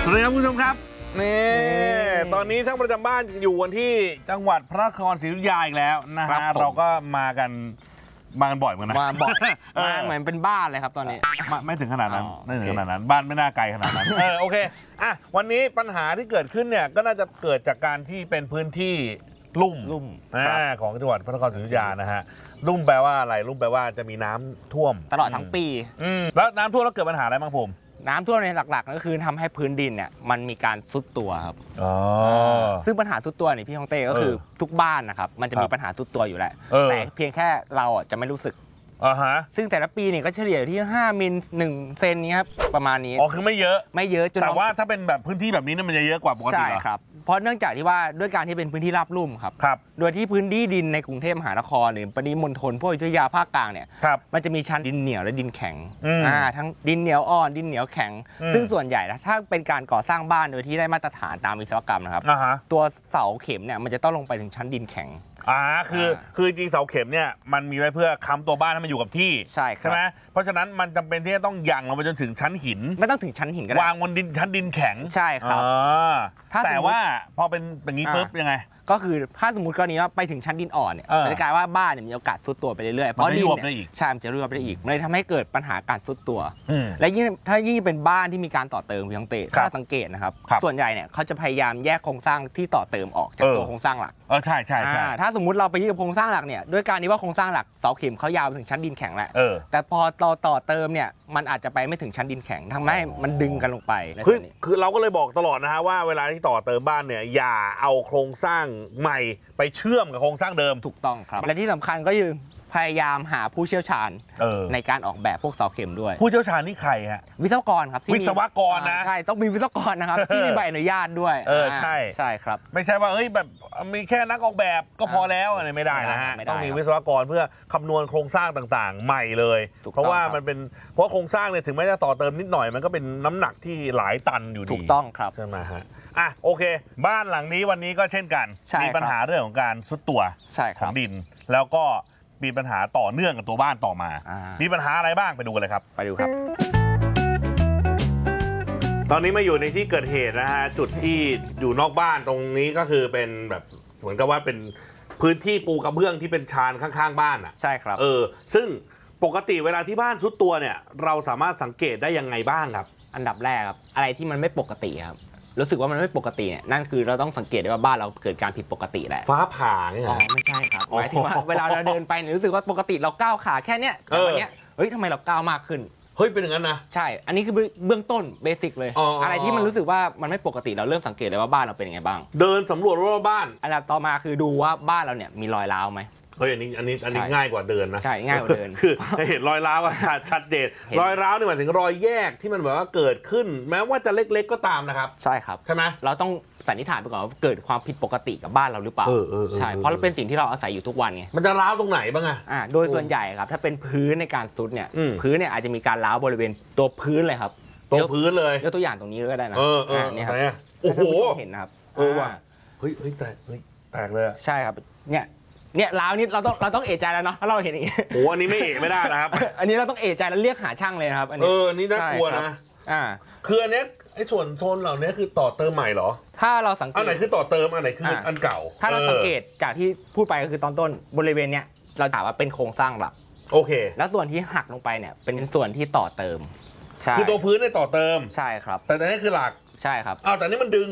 สวัสดีครับคุณผู้ชมครับนี่ตอนนี้ช่างประจำบ้านอยู่กันที่จังหวัดพระนครศรีอยุธยาอีกแล้วนะฮะเราก็มากันบ่อยเหมือนกันนะมาบ่อยมาเหมือนเป็นบ้านเลยครับตอนนี้ไม่ถึงขนาดนั้นไม่ถึงขนาดนั้นบ้านไม่น่าไกลขนาดนั้นโอเคอ่ะวันนี้ปัญหาที่เกิดขึ้นเนี่ยก็น่าจะเกิดจากการที่เป็นพื้นที่ลุ่มของจังหวัดพระนครศรีอยุธยานะฮะลุ่มแปลว่าอะไรลุ่มแปลว่าจะมีน้ำท่วมตลอดทั้งปีแล้วน้ำท่วมแล้วเกิดปัญหาอะไรบ้างผมน้ำท่วมในหลักๆก็คือทำให้พื้นดินเนี่ยมันมีการทรุดตัวครับซึ่งปัญหาทรุดตัวนี่พี่ฮองเต้ก็คือทุกบ้านนะครับมันจะมีปัญหาทรุดตัวอยู่แหละแต่เพียงแค่เราจะไม่รู้สึกซึ่งแต่ละปีเนี่ยก็เฉลี่ยที่5 มิล 1 เซนนี้ครับประมาณนี้คือไม่เยอะจนแต่ว่าถ้าเป็นแบบพื้นที่แบบนี้มันจะเยอะกว่าปกติใช่ครับเพราะเนื่องจากที่ว่าด้วยการที่เป็นพื้นที่ราบลุ่มครับโดยที่พื้นที่ดินในกรุงเทพมหานครหรือปริมณฑลพวกอยุธยาภาคกลางเนี่ยมันจะมีชั้นดินเหนียวและดินแข็งทั้งดินเหนียวอ่อนดินเหนียวแข็งซึ่งส่วนใหญ่ถ้าเป็นการก่อสร้างบ้านโดยที่ได้มาตรฐานตามวิศวกรรมนะครับตัวเสาเข็มเนี่ยมันจะต้องลงไปถึงชั้นดินแข็งคือจริงเสาเข็มเนี่ยมันมีไว้เพื่อค้ำตัวบ้านให้มันอยู่กับที่ใช่ไหมเพราะฉะนั้นมันจำเป็นที่จะต้องยั่งลงไปจนถึงชั้นหินไม่ต้องถึงชั้นหินก็ได้วางบนดินชั้นดินแข็งใช่ครับแต่ว่าพอเป็นอย่างนี้ปุ๊บยังไงก็คือถ้าสมมติกรณีว่าไปถึงชั้นดินอ่อนเนี่ยมันจะกลายว่าบ้านเนี่ยมีโอกาสทรุดตัวไปเรื่อยๆเพราะดินเนี่ยใช่มันจะรั่วไปได้อีกมันเลยทำให้เกิดปัญหาการทรุดตัวและยิ่งถ้ายิ่งเป็นบ้านที่มีการต่อเติมพี่ต้องเตะถ้าสังเกตนะครับส่วนใหญ่เนี่ยเขาจะพยายามแยกโครงสร้างที่ต่อเติมออกจากตัวโครงสร้างหลักใช่ถ้าสมมุติเราไปยึดกับโครงสร้างหลักเนี่ยด้วยการที่ว่าโครงสร้างหลักเสาเข็มเขายาวถึงชั้นดินแข็งแหละแต่พอเราต่อเติมเนี่ยมันอาจจะไปไม่ถึงชั้นดินแข็งทำให้มันดึงกันลงไปคือเราก็เลยบอกตลอดนะฮะว่าเวลาที่ต่อเติมบ้านเนี่ยอย่าเอาโครงสร้างใหม่ไปเชื่อมกับโครงสร้างเดิมถูกต้องครับและที่สำคัญก็คือพยายามหาผู้เชี่ยวชาญในการออกแบบพวกเสาเข็มด้วยผู้เชี่ยวชาญนี่ใครฮะวิศวกรครับวิศวกรนะใช่ต้องมีวิศวกรนะครับที่มีใบอนุญาตด้วยใช่ครับไม่ใช่ว่าแบบมีแค่นักออกแบบก็พอแล้วอะไรไม่ได้นะฮะต้องมีวิศวกรเพื่อคำนวณโครงสร้างต่างๆใหม่เลยเพราะว่ามันเป็นเพราะโครงสร้างเนี่ยถึงแม้จะต่อเติมนิดหน่อยมันก็เป็นน้ำหนักที่หลายตันอยู่ดีถูกต้องครับใช่ไหมฮะโอเคบ้านหลังนี้วันนี้ก็เช่นกันมีปัญหาเรื่องของการทรุดตัวของดินแล้วก็มีปัญหาต่อเนื่องกับตัวบ้านต่อมามีปัญหาอะไรบ้างไปดูกันเลยครับไปดูครับตอนนี้มาอยู่ในที่เกิดเหตุนะฮะจุดที่อยู่นอกบ้านตรงนี้ก็คือเป็นแบบเหมือนกับว่าเป็นพื้นที่ปูกระเบื้องที่เป็นชานข้างๆบ้านใช่ครับซึ่งปกติเวลาที่บ้านทรุดตัวเนี่ยเราสามารถสังเกตได้ยังไงบ้างครับอันดับแรกครับอะไรที่มันไม่ปกติครับรู้สึกว่ามันไม่ปกติเนี่ยนั่นคือเราต้องสังเกตได้ว่าบ้านเราเกิดการผิดปกติแหละฟ้าผ่าเนี่ยไม่ใช่ครับหมายถึงว่าเวลาเราเดินไปเนี่ยรู้สึกว่าปกติเราก้าวขาแค่เนี้ยแต่วันเนี้ยเฮ้ยทำไมเราก้าวมากขึ้นเป็นอย่างนั้นนะใช่อันนี้คือเบื้องต้นเบสิกเลยอะไรที่มันรู้สึกว่ามันไม่ปกติเราเริ่มสังเกตเลยว่าบ้านเราเป็นยังไงบ้างเดินสำรวจรอบบ้านอันดับต่อมาคือดูว่าบ้านเราเนี่ยมีรอยร้าวไหมอันนี้ง่ายกว่าเดินนะใช่ง่ายกว่าเดินคือเห็นรอยร้าวชัดเจนรอยร้าวนี่หมายถึงรอยแยกที่มันแบบว่าเกิดขึ้นแม้ว่าจะเล็กๆก็ตามนะครับใช่ครับใช่ไหมเราต้องสันนิษฐานไปก่อนว่าเกิดความผิดปกติกับบ้านเราหรือเปล่าใช่เพราะเราเป็นสิ่งที่เราอาศัยอยู่ทุกวันไงมันจะร้าวตรงไหนบ้างโดยส่วนใหญ่ครับถ้าเป็นพื้นในการซุดเนี่ยพื้นเนี่ยอาจจะมีการร้าวบริเวณตัวพื้นเลยครับตัวพื้นเลยยกตัวอย่างตรงนี้ก็ได้นะนี่ครับโอ้โหเห็นนะครับว่ะเฮ้ยแตกเลยใช่ครับเนี่ยร้าวนี้เราต้องเอะใจแล้วเนาะถ้าเราเห็นอย่างนี้อันนี้ไม่เอะไม่ได้นะครับอันนี้เราต้องเอะใจแล้วเรียกหาช่างเลยนะครับอันนี้นี่น่ากลัวนะคืออันนี้ไอ้ส่วนโซนเหล่านี้คือต่อเติมใหม่เหรอถ้าเราสังเกตอันไหนคือต่อเติมอันไหนคืออันเก่าถ้าเราสังเกตจากที่พูดไปก็คือตอนต้นบริเวณเนี้ยเราถามว่าเป็นโครงสร้างหลักโอเคแล้วส่วนที่หักลงไปเนี่ยเป็นส่วนที่ต่อเติมคือตัวพื้นเนี่ยต่อเติมใช่ครับแต่อันนี้คือหลักใช่ครับแต่อันนี้มันดึง